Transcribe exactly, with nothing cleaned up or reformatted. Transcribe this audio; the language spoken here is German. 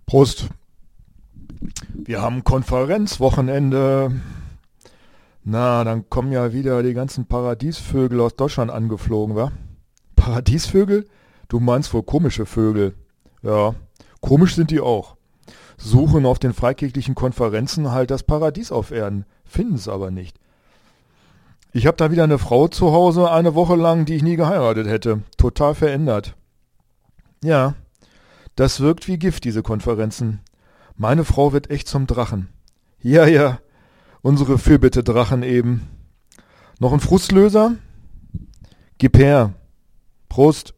Prost. Wir haben Konferenzwochenende. Na, dann kommen ja wieder die ganzen Paradiesvögel aus Deutschland angeflogen, wa? Paradiesvögel? Du meinst wohl komische Vögel. Ja, komisch sind die auch. Suchen auf den freikirchlichen Konferenzen halt das Paradies auf Erden, finden es aber nicht. Ich habe da wieder eine Frau zu Hause, eine Woche lang, die ich nie geheiratet hätte. Total verändert. Ja, das wirkt wie Gift, diese Konferenzen. Meine Frau wird echt zum Drachen. Ja, ja, unsere Fürbitte-Drachen eben. Noch ein Frustlöser? Gib her. Prost.